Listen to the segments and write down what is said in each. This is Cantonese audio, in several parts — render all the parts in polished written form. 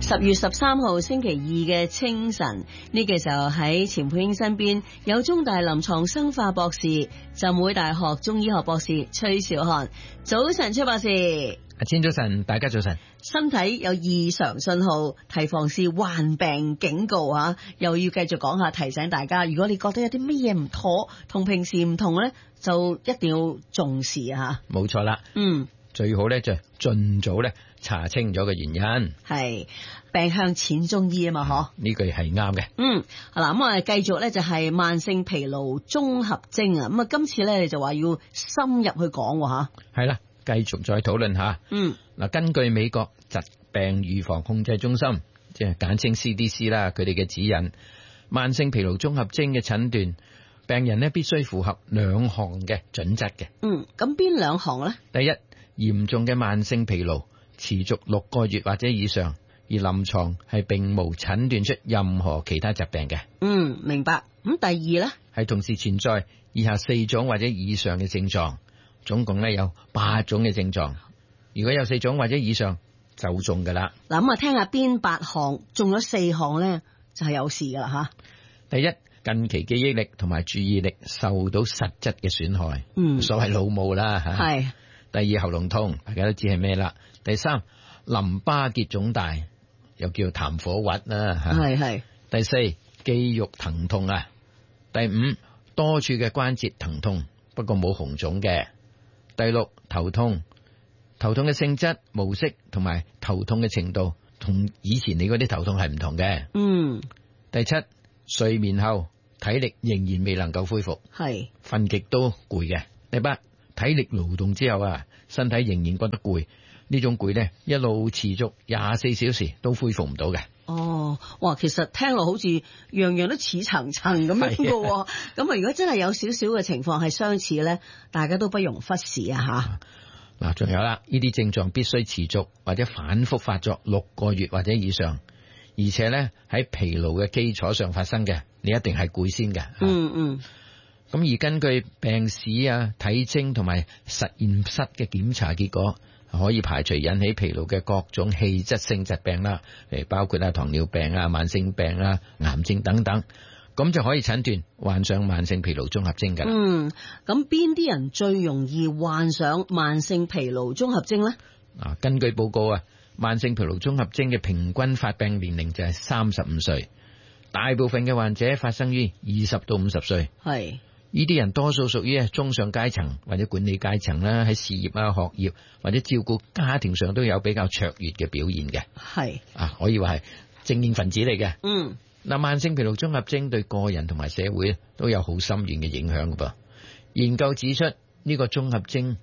10月13號星期二嘅清晨，呢個時候喺錢佩英身邊有中大臨床生化博士、浸會大學中醫學博士崔兆漢。早晨，崔博士。 阿千早晨，大家早晨。 身體有異常信號，提防是患病警告啊！又要繼續講下，提醒大家，如果你覺得有啲乜嘢唔妥，同平時唔同咧，就一定要重視啊！ 冇錯啦，最好咧就盡早咧查清咗個原因。 係病向淺中醫啊嘛，嗬？ 呢句係啱嘅。 好啦，咁我哋繼續咧就係慢性疲勞綜合徵啊！咁啊，今次咧你就話要深入去講吓。 係啦，繼續再討論下。嗱，根據美國疾病預防控制中心，即係簡稱 CDC 啦，佢哋嘅指引，慢性疲勞綜合徵嘅診斷，病人咧必須符合2項嘅準則嘅。 咁邊2項咧？ 第一，嚴重嘅慢性疲勞持續6個月或者以上，而臨床係並無診斷出任何其他疾病嘅。 明白。咁第二咧，係同時存在以下4種或者以上嘅症狀，總共咧有8種嘅症狀。如果有4種或者以上就中噶啦。 嗱，咁啊，聽下邊8項中咗4項咧，就係有事噶啦吓。 第一，近期記憶力同埋注意力受到實質嘅損害，所謂腦霧啦吓。係。第二，喉嚨痛，大家都知係咩啦。第三，淋巴結腫大，又叫痰火核啦吓。係。第四，肌肉疼痛啊。第五，多處嘅關節疼痛，不過冇紅腫嘅。第六，頭痛。頭痛嘅性質、模式同埋頭痛嘅程度，同以前你嗰啲頭痛係唔同嘅。第七，睡眠後體力仍然未能夠恢復，係瞓極都攰嘅。第八，體力勞動之後啊，身體仍然覺得攰，呢種攰咧一路持續24小時都恢復唔到嘅。 哇，其實聽落好似樣樣都似層層咁樣嘅。咁啊，如果真係有少少嘅情況係相似咧，大家都不容忽視啊吓。 嗱，仲有啦，呢啲症狀必須持續或者反覆發作6個月或者以上，而且咧喺疲勞嘅基礎上發生嘅，你一定係攰先嘅。咁而根據病史啊、體徵同埋實驗室嘅檢查結果，可以排除引起疲勞嘅各種器質性疾病啦，包括糖尿病啊、慢性病啊、癌症等等。咁就可以診斷患上慢性疲勞綜合徵㗎啦。 咁邊啲人最容易患上慢性疲勞綜合徵呢？ 根據報告啊，慢性疲勞綜合徵嘅平均發病年齡就係35歲，大部分嘅患者發生於20到50歲。係呢啲人多數屬於中上階層或者管理階層啦，喺事業啊、學業或者照顧家庭上都有比較卓越嘅表現嘅。係可以話係精英分子嚟嘅。慢性疲勞綜合徵對個人同埋社會都有好深遠嘅影響㗎噃。研究指出，呢個綜合徵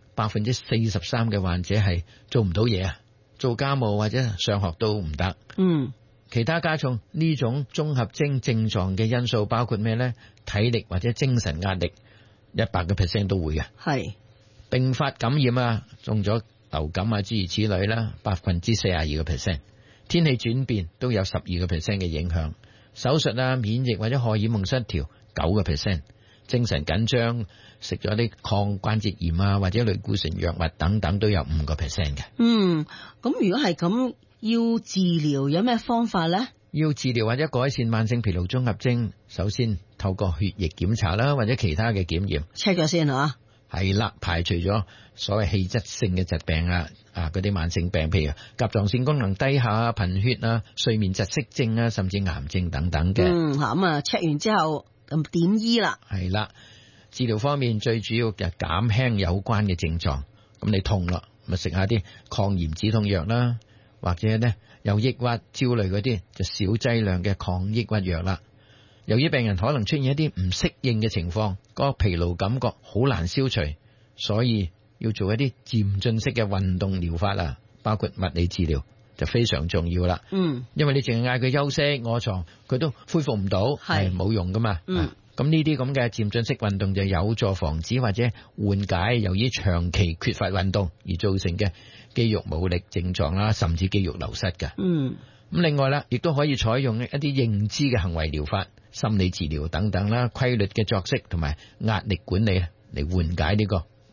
43%嘅患者係做唔到嘢啊，做家務或者上學都唔得。其他加重呢種綜合徵症狀嘅因素包括咩呢？體力或者精神壓力，100% 都會嘅。係併發感染啊，中咗流感啊諸如此類啦，42%。天氣轉變都有12% 嘅影響。手術啊、免疫或者荷爾蒙失調 9%， 精神緊張、食咗啲抗關節炎啊或者類固醇藥物等等都有5%嘅。咁如果係咁，要治療有咩方法呢？ 要治療或者改善慢性疲勞綜合徵，首先透過血液檢查啦，或者其他嘅檢驗 check 咗先吓。 係啦，排除咗所謂氣質性嘅疾病啊，嗰啲慢性病，譬如甲狀腺功能低下啊、貧血啊、睡眠窒息症啊，甚至癌症等等嘅。 咁check完之後咁點醫啦？係啦，治療方面最主要就減輕有關嘅症狀。咁你痛啦，咪食下啲抗炎止痛藥啦，或者咧有抑鬱、焦慮嗰啲就少劑量嘅抗抑鬱藥啦。由於病人可能出現一啲唔適應嘅情況，個疲勞感覺好難消除，所以要做一啲漸進式嘅運動療法啊，包括物理治療就非常重要啦。因為你淨係嗌佢休息臥床，佢都恢復唔到，係冇用噶嘛。咁呢啲咁嘅漸進式運動就有助防止或者緩解由於長期缺乏運動而造成嘅肌肉冇力症狀啦，甚至肌肉流失㗎。咁另外啦，亦都可以採用一啲認知嘅行為療法、心理治療等等啦，規律嘅作息同埋壓力管理嚟緩解呢個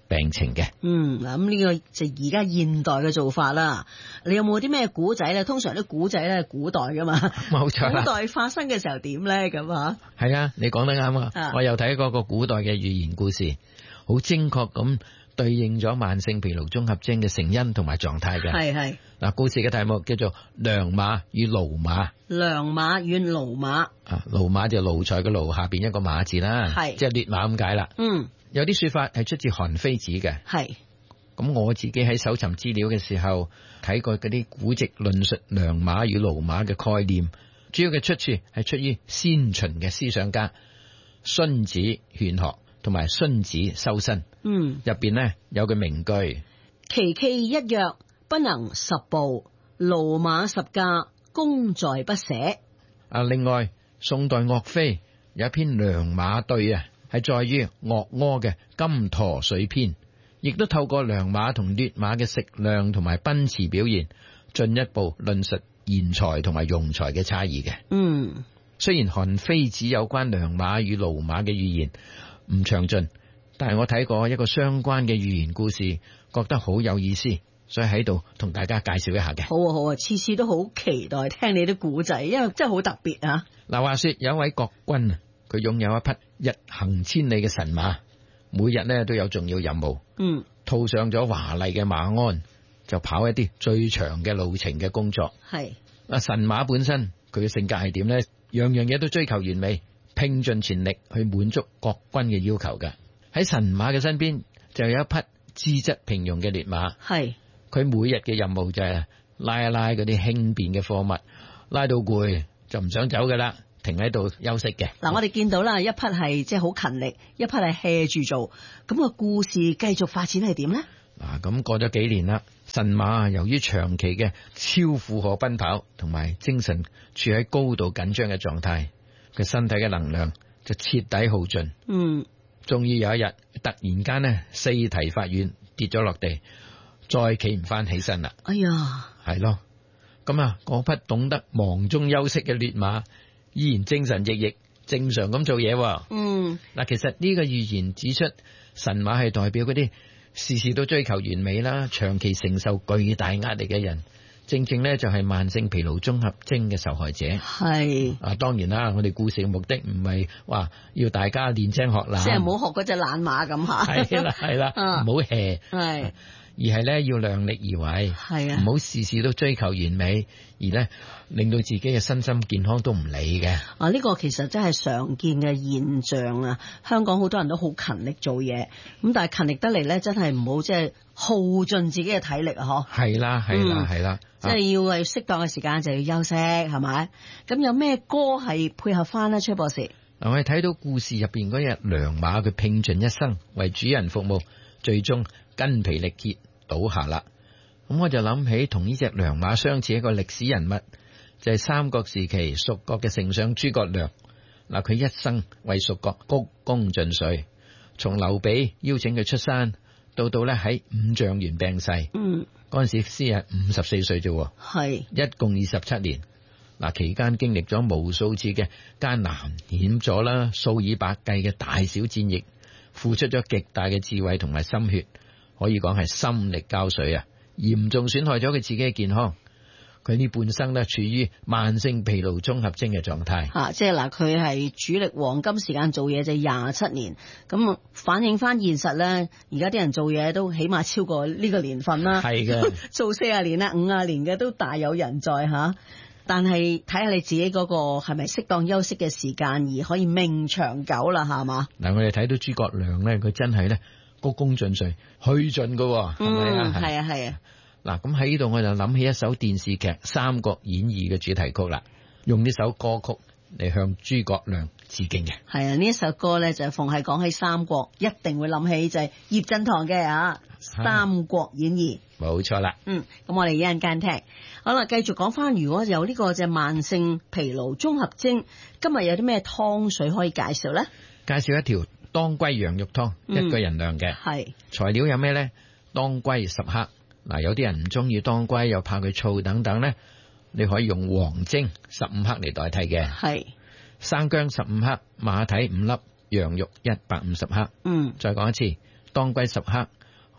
病情嘅。 嗱，咁呢個就而家現代嘅做法啦。你有冇啲咩古仔咧？通常啲古仔咧係古代噶嘛， 冇錯。 古代發生嘅時候點咧？咁啊， 係啊，你講得啱啊！我又睇過個古代嘅寓言故事，好精確咁對應咗慢性疲勞綜合徵嘅成因同埋狀態嘅。 係嗱，故事嘅題目叫做良馬與驢馬。 良馬與驢馬。 驢馬就奴才嘅驢下邊一個馬字啦，即係劣馬咁解啦。有啲說法係出自韓非子嘅。咁我自己喺搜尋資料嘅時候睇過嗰啲古籍論述良馬與驢馬嘅概念，主要嘅出處係出於先秦嘅思想家荀子勸學同埋荀子修身。入邊呢有句名句： 其器一躍，不能十步，驢馬十駕，功在不捨。 另外宋代岳飛有一篇良馬對係在於岳柯嘅金駝水篇，亦都透過良馬同劣馬嘅食量同埋奔馳表現，進一步論述賢才同埋庸才嘅差異嘅。雖然韓非子有關良馬與驢馬嘅寓言唔詳盡，但係我睇過一個相關嘅寓言故事，覺得好有意思，所以喺度同大家介紹一下嘅。 好啊，次次都好期待聽你啲古仔，因為真係好特別啊！ 嗱，話說有一位國君，佢擁有一匹日行千里嘅神馬，每日呢都有重要任務。套上咗華麗嘅馬鞍，就跑一啲最長嘅路程嘅工作。神馬本身佢嘅性格係點呢？樣樣嘢都追求完美，拼盡全力去滿足國君嘅要求嘅。喺神馬嘅身邊就有一匹資質平庸嘅劣馬。佢每日嘅任務就係拉一拉嗰啲輕便嘅貨物，拉到攰就唔想走噶啦，停喺度休息嘅。嗱， 我哋見到啦，一匹係即係好勤力，一匹係 hea 住做。咁個故事繼續發展係點呢？ 嗱，咁過咗幾年啦，神馬由於長期嘅超負荷奔跑，同埋精神處喺高度緊張嘅狀態，佢身體嘅能量就徹底耗盡。終於有一日，突然間呢，四蹄發軟，跌咗落地，再企唔翻起身啦。 哎呀， 係咯，咁嗰匹懂得忙中休息嘅劣馬，依然精神奕奕，正常咁做嘢。嗱，其實呢個寓言指出，神馬係代表嗰啲事事都追求完美啦，長期承受巨大壓力嘅人，正正咧就係慢性疲勞綜合徵嘅受害者。當然啦，我哋故事嘅目的唔係話要大家練精學懶， 即係唔好學嗰隻懶馬咁吓。 係啦，唔好 hea。而係咧要量力而為，唔好事事都追求完美，而咧令到自己嘅身心健康都唔理嘅。 呢個其實真係常見嘅現象啊！香港好多人都好勤力做嘢，咁但係勤力得嚟咧，真係唔好即係耗盡自己嘅體力啊！ 係啦， 即係要係適當嘅時間就要休息，係咪？咁有咩歌係配合翻呢？崔博士， 我哋睇到故事入邊嗰隻良馬，佢拼盡一生為主人服務，最終筋疲力竭倒下啦。咁我就諗起同呢隻良馬相似一個歷史人物，就係三國時期蜀國嘅丞相諸葛亮。嗱，佢一生為蜀國鞠躬盡瘁，從劉備邀請佢出山，到咧喺五丈原病逝。嗰陣時先係54歲啫，一共27年。嗱，期間經歷咗無數次嘅艱難險阻啦，數以百計嘅大小戰役，付出咗極大嘅智慧同埋心血，可以講係心力交瘁啊！嚴重損害咗佢自己嘅健康。佢呢半生咧處於慢性疲勞綜合徵嘅狀態。 即係嗱，佢係主力黃金時間做嘢就27年，咁反映翻現實咧，而家啲人做嘢都起碼超過呢個年份啦。 係嘅， 做40年啦、50年嘅都大有人在吓。但係睇下你自己嗰個係咪適當休息嘅時間而可以命長久啦，係嘛？ 嗱，我哋睇到諸葛亮咧，佢真係咧鞠躬盡瘁，去盡噶，係咪啊？ 係啊。 嗱，咁喺呢度我就諗起一首電視劇《三國演義》嘅主題曲啦，用呢首歌曲嚟向諸葛亮致敬嘅。 係啊，呢一首歌咧就逢係講起三國，一定會諗起就係葉振棠嘅《三國演義》。 冇錯啦。 咁我哋一陣間聽。好啦，繼續講翻，如果有呢個就慢性疲勞綜合徵，今日有啲咩湯水可以介紹咧？ 介紹一條當歸羊肉湯，一個人量嘅。 係材料有咩咧？當歸10克。嗱，有啲人唔中意當歸，又怕佢燥等等咧，你可以用黃精15克嚟代替嘅。 係生薑15克，馬蹄5粒，羊肉150克。 再講一次，當歸10克，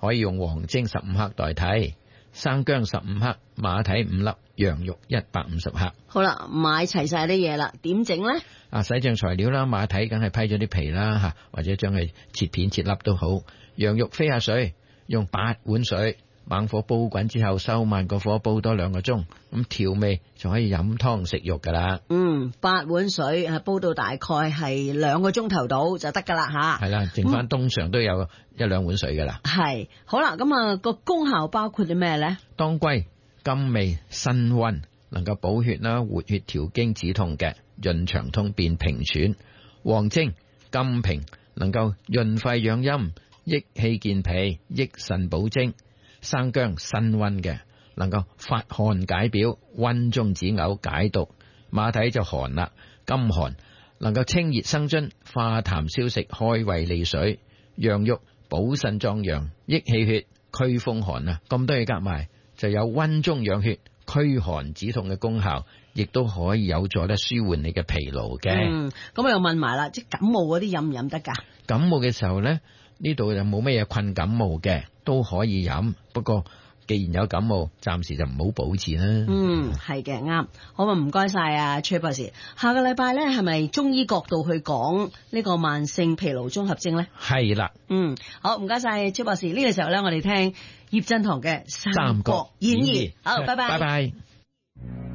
可以用黃精15克代替，生薑15克，馬蹄5粒，羊肉150克。 好啦，買齊晒啲嘢啦，點整咧？ 洗淨材料啦，馬蹄梗係批咗啲皮啦，或者將佢切片切粒都好。羊肉飛下水，用8碗水，猛火煲滾之後，收慢個火煲多2個鐘，咁調味就可以飲湯食肉噶啦。 8碗水煲到大概係2個鐘頭到就得噶啦吓。 係啦，剩翻通常都有1-2碗水噶啦。 係好啦，咁個功效包括啲咩咧？ 當歸甘味辛溫，能夠補血啦、活血調經止痛嘅，潤腸通便平喘。黃精甘平，能夠潤肺養陰、益氣健脾、益腎補精。生薑辛溫嘅，能夠發汗解表、溫中止嘔解毒。馬蹄就寒啦，甘寒，能夠清熱生津、化痰消食、開胃利水。羊肉補腎壯陽、益氣血、驅風寒啊！咁多嘢夾埋就有溫中養血、驅寒止痛嘅功效，亦都可以有助咧舒緩你嘅疲勞嘅。 咁我又問埋啦，即係感冒嗰啲飲唔飲得噶？感冒嘅時候咧，呢度就冇乜嘢困感冒嘅，都可以飲。不過既然有感冒，暫時就唔好保持啦。 係嘅，啱。好啊，唔該晒啊，崔博士。下個禮拜咧，係咪中醫角度去講呢個慢性疲勞綜合症咧？ 係啦。 好，唔該晒崔博士。呢個時候咧，我哋聽葉振棠嘅《三國演義》。好，拜拜。 拜拜。